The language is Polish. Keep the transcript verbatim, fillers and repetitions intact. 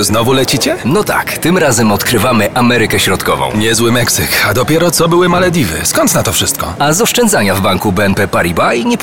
Znowu lecicie? No tak, tym razem odkrywamy Amerykę Środkową. Niezły Meksyk, a dopiero co były Malediwy. Skąd na to wszystko? A z oszczędzania w banku B N P Paribas i nie